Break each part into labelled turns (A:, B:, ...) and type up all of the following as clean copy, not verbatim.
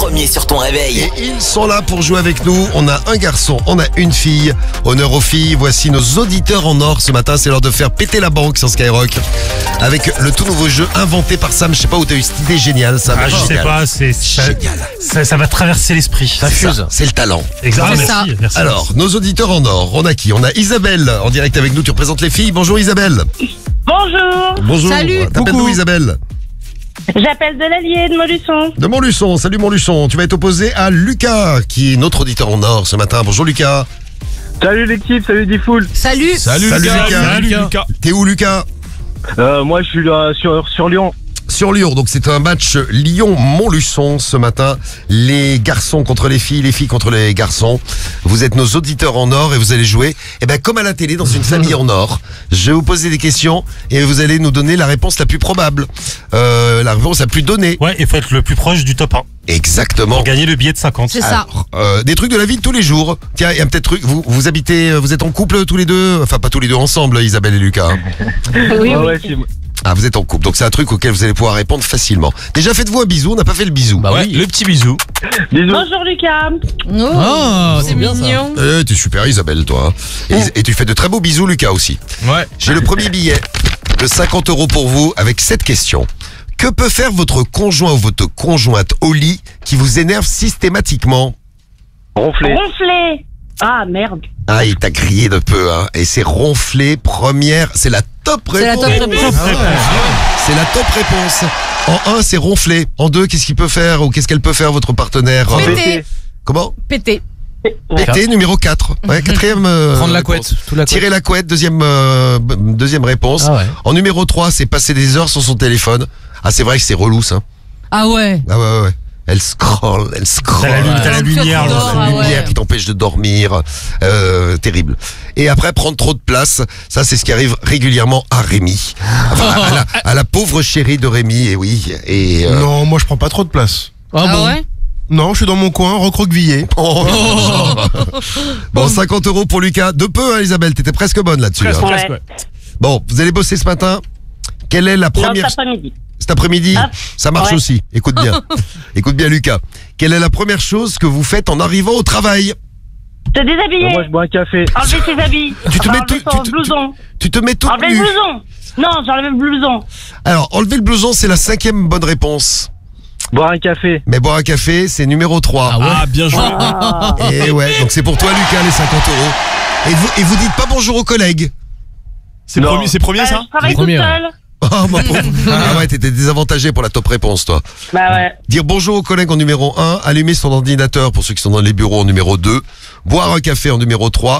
A: premier sur ton réveil.
B: Et ils sont là pour jouer avec nous. On a un garçon, on a une fille. Honneur aux filles. Voici nos auditeurs en or ce matin. C'est l'heure de faire péter la banque sur Skyrock. Avec le tout nouveau jeu inventé par Sam. Je sais pas où t'as eu cette idée géniale, Sam.
C: Je sais pas, c'est
B: Génial.
C: ça va traverser l'esprit.
B: Ça fuse. C'est le talent.
C: Exactement.
D: C'est ça.
C: Merci.
B: Alors, nos auditeurs en or, on a qui? On a Isabelle en direct avec nous. Tu représentes les filles. Bonjour Isabelle.
E: Bonjour,
B: Bonjour.
D: Salut.
B: T'appelles d'où Isabelle?
E: j'appelle de l'Allier, de Montluçon.
B: De Montluçon. Salut Montluçon. Tu vas être opposé à Lucas, qui est notre auditeur en or ce matin. Bonjour Lucas.
F: Salut l'équipe, salut Diffoul.
D: Salut.
B: Salut Lucas.
C: Salut Lucas.
B: T'es où Lucas?
F: Moi je suis là sur Lyon.
B: Sur Lyon, donc c'est un match Lyon-Montluçon ce matin. Les garçons contre les filles contre les garçons. Vous êtes nos auditeurs en or et vous allez jouer comme à la télé dans une famille en or. Je vais vous poser des questions et vous allez nous donner la réponse la plus probable. La réponse la plus donnée.
C: Ouais, il faut être le plus proche du top 1
B: Exactement.
C: pour gagner le billet de 50.
D: C'est ça.
B: Des trucs de la vie de tous les jours. Tiens, il y a peut-être truc. Vous habitez, vous êtes en couple tous les deux. Enfin, pas tous les deux ensemble, Isabelle et Lucas.
E: Oui,
F: Ouais, c'est-
B: Ah, vous êtes en couple, donc c'est un truc auquel vous allez pouvoir répondre facilement. Déjà, faites-vous un bisou. On n'a pas fait le bisou.
G: Bah oui, le petit bisou.
F: Bisous.
E: Bonjour Lucas.
D: Oh, c'est mignon.
B: T'es super, Isabelle, toi. Et tu fais de très beaux bisous, Lucas aussi.
G: Ouais.
B: J'ai le premier billet de 50 € pour vous avec cette question. Que peut faire votre conjoint ou votre conjointe au lit qui vous énerve systématiquement?
F: Ronflé.
E: Ronflé. Ah merde.
B: Ah, il t'a crié de peu, hein. Et c'est ronflé, première, c'est la top
D: C'est la
B: réponse.
D: top réponse.
B: C'est la top réponse. En 1, c'est ronfler. En 2, qu'est-ce qu'il peut faire ou qu'est-ce qu'elle peut faire, votre partenaire?
D: Péter.
B: Comment?
D: Péter.
B: Péter, numéro 4. Ouais, quatrième.
G: Prendre la
B: réponse.
G: couette. Tout la couette.
B: Tirer la couette, deuxième réponse.
G: Ah ouais.
B: En numéro 3, c'est passer des heures sur son téléphone. Ah, c'est vrai que c'est relou, ça.
D: Ah ouais.
B: Ah ouais. Elle scrolle.
C: T'as la lumière,
D: dehors,
C: là.
D: ah ouais.
B: Lumière qui t'empêche de dormir. Terrible. Et après, prendre trop de place. Ça, c'est ce qui arrive régulièrement à Rémi. Enfin, à la pauvre chérie de Rémi, et oui. Et,
H: Non, moi je prends pas trop de place.
D: Ah ouais.
H: Non, je suis dans mon coin, recroquevillé.
B: Bon, 50 € pour Lucas. De peu, hein, Isabelle. T'étais presque bonne là-dessus. hein.
E: Ouais.
B: Bon, vous allez bosser ce matin. Quelle est la
E: Non,
B: première...
E: cet après-midi.
B: Cet après-midi,
E: Ah,
B: ça marche
E: ouais.
B: aussi. Écoute bien. Écoute bien, Lucas. Quelle est la première chose que vous faites en arrivant au travail?
E: Te déshabiller.
F: Moi je bois un café.
E: Enlever ses habits.
B: Tu te mets
E: Enlever
B: tout-
E: son
B: tu-
E: blouson.
B: Tu te mets toute
E: Enlever le
B: nue.
E: blouson. Non, j'enlève le blouson.
B: Alors, enlever le blouson, c'est la 5e bonne réponse.
F: Boire un café.
B: Mais boire un café, c'est numéro 3.
G: Ah, bien joué.
E: Ah.
B: Et ouais, donc c'est pour toi, Lucas, les 50 €. Et vous dites pas bonjour aux collègues.
G: C'est
F: Non.
G: premier, c'est premier
E: Je
G: ça
E: travaille toute
G: Premier, ouais.
E: seule.
B: Oh, ma pauvre. Ah ouais, t'étais désavantagé pour la top réponse, toi.
E: Bah ouais.
B: Dire bonjour aux collègues en numéro 1, allumer son ordinateur pour ceux qui sont dans les bureaux en numéro 2, boire un café en numéro 3,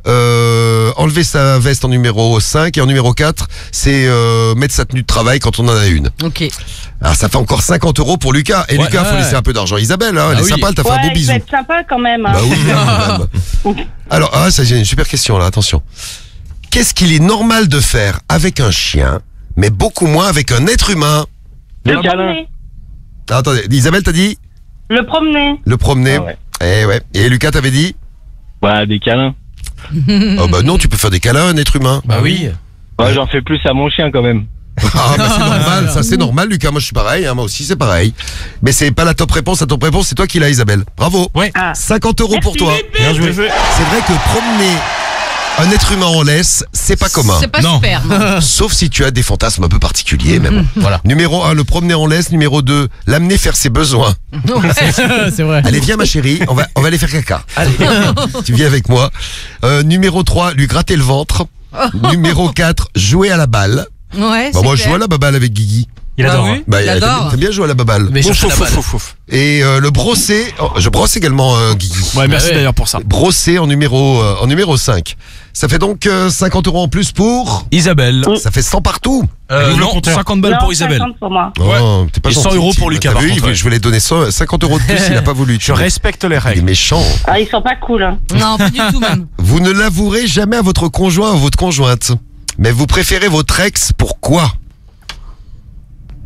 B: enlever sa veste en numéro 5 et en numéro 4, c'est mettre sa tenue de travail quand on en a une.
D: Ok.
B: Alors ça fait encore 50 € pour Lucas. Et
G: Ouais,
B: Lucas, faut
G: ouais.
B: laisser un peu d'argent. Isabelle, hein, elle est
G: oui.
B: sympa, elle t'a fait un beau
E: Ouais, il
B: bisou.
E: faut être sympa quand même. Hein.
B: Bah oui, quand même. Alors, ça j'ai une super question là, attention. Qu'est-ce qu'il est normal de faire avec un chien, mais beaucoup moins avec un être humain?
F: Des
E: Le
F: câlins.
E: promener.
B: Ah, attendez, Isabelle t'as dit
E: Le promener.
B: le promener.
F: Ah ouais.
B: Eh ouais. Et Lucas t'avait dit
F: Ouais, des câlins.
B: oh bah non, tu peux faire des câlins à un être humain.
G: Bah oui.
F: Ouais, j'en fais plus à mon chien quand même.
B: Ah bah c'est normal, ça c'est normal Lucas, moi je suis pareil, hein, moi aussi c'est pareil. Mais c'est pas la top réponse, la top réponse c'est toi qui l'as Isabelle. Bravo.
C: Ouais.
E: Ah.
B: 50 € pour
E: Merci.
B: toi.
C: Bien joué.
B: C'est vrai que promener un être humain en laisse, c'est pas commun.
D: C'est pas
G: Non.
D: super. Non.
B: Sauf si tu as des fantasmes un peu particuliers, mais bon.
G: Voilà.
B: Numéro 1, le promener en laisse. Numéro 2, l'amener faire ses besoins.
G: C'est vrai.
B: Allez, viens ma chérie, on va aller faire caca. Allez, tu viens avec moi. Numéro 3, lui gratter le ventre. Numéro 4, jouer à la balle.
D: Ouais.
B: Bah, moi je
D: c'est
B: joue à la baballe avec Guigui.
C: Il adore.
D: Ah oui.
C: hein.
B: Bah,
D: Il adore.
B: t'aimes bien jouer à la baballe.
G: Mais cherche la balle.
B: Et le brosser, je brosse également Guigui.
G: Ouais, merci d'ailleurs pour ça.
B: Brosser en numéro 5. Ça fait donc 50 € en plus pour...
G: Isabelle.
B: Ça fait 100 partout.
C: Ouvre le
G: Non,
C: compteur.
G: 50 balles
E: Non,
G: pour Isabelle.
E: 50 pour moi.
G: Ouais.
B: Oh, t'es pas
G: Et 100
B: gentil,
G: € pour
B: Tim.
G: Lucas,
B: T'as
G: par
B: vu,
G: contre, ouais.
B: je voulais donner 50 € de plus, il a pas voulu.
G: Je respecte les
B: Il est
G: règles.
B: méchant.
E: Ah, ils sont pas cool. Hein.
D: Non, pas du tout même.
B: Vous ne l'avouerez jamais à votre conjoint ou votre conjointe. Mais vous préférez votre ex, pourquoi?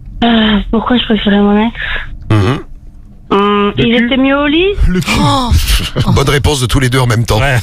E: Pourquoi je préférais mon ex
B: Mhm.
E: Il était mieux au lit.
D: Oh,
B: Bonne réponse de tous les deux en même temps.
C: Ouais.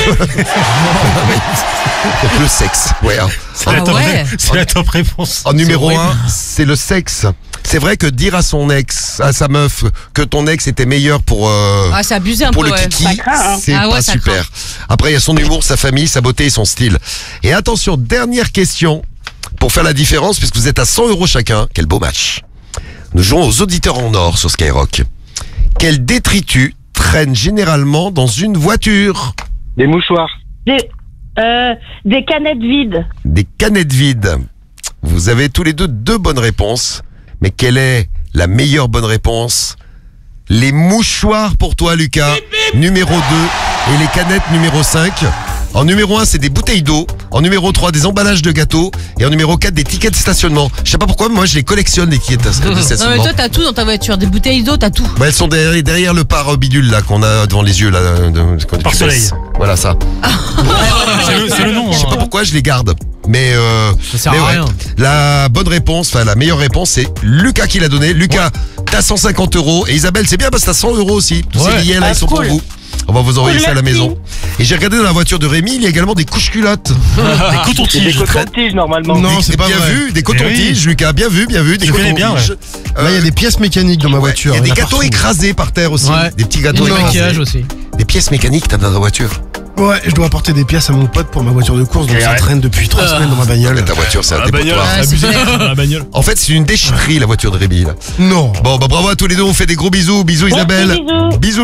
B: Donc le sexe. Ouais. Hein.
C: C'est la,
D: Ah
C: top-
D: ouais.
C: c'est la top réponse.
B: En numéro
C: C'est
B: 1,
C: horrible.
B: c'est le sexe. C'est vrai que dire à son ex, à sa meuf, que ton ex était meilleur pour
D: Ah, c'est abusé un
B: pour
D: peu,
B: le
D: ouais.
B: kiki,
E: Ça craint, hein.
B: c'est
D: Ah ouais,
B: pas
D: ça
B: super. Après, il y a son humour, sa famille, sa beauté et son style. Et attention, dernière question pour faire la différence, puisque vous êtes à 100 € chacun. Quel beau match. Nous jouons aux auditeurs en or sur Skyrock. Quel détritus traîne généralement dans une voiture?
F: Des mouchoirs.
E: Des canettes vides.
B: Des canettes vides. Vous avez tous les deux bonnes réponses. Mais quelle est la meilleure bonne réponse? Les mouchoirs pour toi, Lucas. Numéro 2. Et les canettes numéro 5. En numéro 1, c'est des bouteilles d'eau. En numéro 3, des emballages de gâteaux. Et en numéro 4, des tickets de stationnement. Je sais pas pourquoi, mais moi je les collectionne, les tickets de
D: Non, mais
B: stationnement.
D: toi, t'as tout dans ta voiture. Des bouteilles d'eau, t'as tout.
B: Bah, elles sont derrière le pare bidule là qu'on a devant les yeux là. Quand tu
C: Pare-soleil.
B: baisses. Voilà ça.
C: C'est le nom.
B: Je sais pas
C: hein.
B: pourquoi je les garde. Mais,
G: Ça sert
B: mais
G: à
B: ouais.
G: rien.
B: La bonne réponse, enfin la meilleure réponse, c'est Lucas qui l'a donné. Lucas, t'as 150 € et Isabelle, c'est bien parce que t'as 100 € aussi. Tous ces
G: Ouais.
B: billets là,
E: Ah,
B: ils sont
E: cool.
B: pour vous. On va vous envoyer
E: Cool,
B: ça à la
E: merci.
B: maison. Et j'ai regardé dans la voiture de Rémi, il y a également des couches-culottes.
C: Des
F: C'est des
C: cotons-tiges.
F: cotons-tiges normalement.
H: Non, c'est pas
B: bien
H: vrai.
B: vu, des cotons-tiges, Lucas, bien vu, des
C: Je connais
B: cotons-tiges.
C: bien,
H: Là, il y a des pièces mécaniques dans ma
B: Ouais,
H: voiture.
B: il y a des
H: en
B: gâteaux
H: partout.
B: écrasés par terre aussi.
G: Ouais.
B: Des petits
G: Et
B: gâteaux
G: du
B: écrasés.
G: maquillage aussi.
B: Des pièces mécaniques, t'as dans ta voiture.
H: Ouais, je dois apporter des pièces à mon pote pour ma voiture de course, donc
C: Et
H: ça
C: ouais.
H: traîne depuis 3 semaines dans ma bagnole.
B: Mais ta voiture, c'est un
C: La bagnole,
B: dépotoir.
D: Ouais, c'est clair.
C: La bagnole.
B: En fait, c'est une déchetterie, la voiture de Rémi, là.
H: Non.
B: Bon, bah bravo à tous les deux, on fait des gros bisous. Bisous
E: Merci,
B: Isabelle.
E: bisous.
B: Bisous